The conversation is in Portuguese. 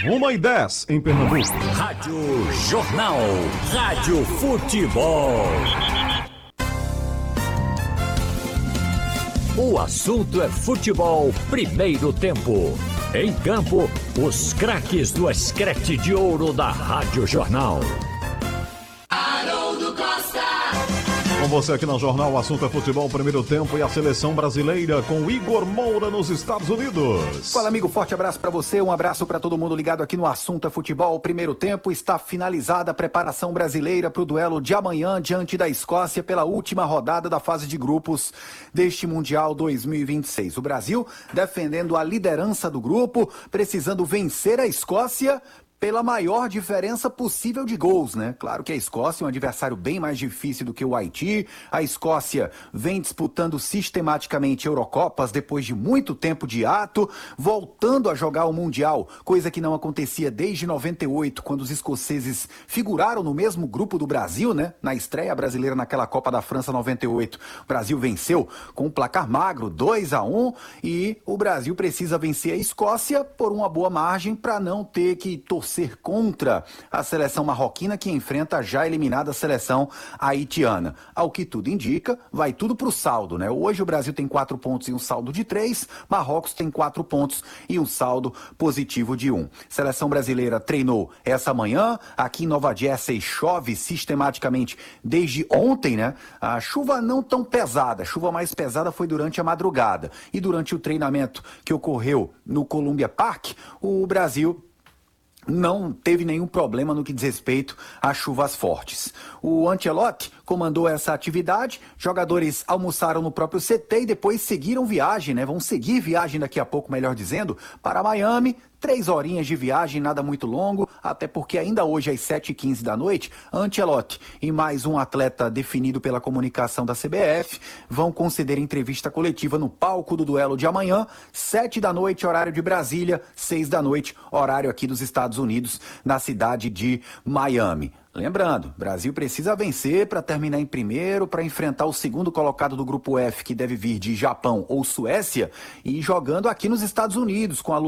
1h10 em Pernambuco. Rádio Jornal. Rádio Futebol. O assunto é futebol, primeiro tempo. Em campo, os craques do escrete de ouro da Rádio Jornal. Haroldo Costa. Com você aqui no Jornal, o assunto é futebol, primeiro tempo e a seleção brasileira com Igor Moura nos Estados Unidos. Fala, amigo, forte abraço pra você, um abraço pra todo mundo ligado aqui no assunto é futebol. Primeiro tempo, está finalizada a preparação brasileira pro duelo de amanhã diante da Escócia pela última rodada da fase de grupos deste Mundial 2026. O Brasil defendendo a liderança do grupo, precisando vencer a Escócia pela maior diferença possível de gols, né? Claro que a Escócia é um adversário bem mais difícil do que o Haiti. A Escócia vem disputando sistematicamente Eurocopas depois de muito tempo de hiato, voltando a jogar o Mundial, coisa que não acontecia desde 98, quando os escoceses figuraram no mesmo grupo do Brasil, né? Na estreia brasileira naquela Copa da França 98. O Brasil venceu com um placar magro, 2-1, e o Brasil precisa vencer a Escócia por uma boa margem para não ter que torcer contra a seleção marroquina que enfrenta a já eliminada seleção haitiana. Ao que tudo indica, vai tudo pro saldo, né? Hoje o Brasil tem 4 pontos e um saldo de 3, Marrocos tem 4 pontos e um saldo positivo de 1. Seleção brasileira treinou essa manhã, aqui em Nova Jersey chove sistematicamente desde ontem, né? A chuva não tão pesada, a chuva mais pesada foi durante a madrugada. E durante o treinamento que ocorreu no Columbia Park, o Brasil não teve nenhum problema no que diz respeito a chuvas fortes. O Ancelotti comandou essa atividade, jogadores almoçaram no próprio CT e depois seguiram viagem, né? Vão seguir viagem daqui a pouco, melhor dizendo, para Miami. 3 horinhas de viagem, nada muito longo, até porque ainda hoje às 7h15 da noite, Ancelotti e mais um atleta definido pela comunicação da CBF vão conceder entrevista coletiva no palco do duelo de amanhã, 7 da noite, horário de Brasília, 6 da noite, horário aqui dos Estados Unidos, na cidade de Miami. Lembrando, Brasil precisa vencer para terminar em primeiro, para enfrentar o segundo colocado do grupo F, que deve vir de Japão ou Suécia, e jogando aqui nos Estados Unidos, com a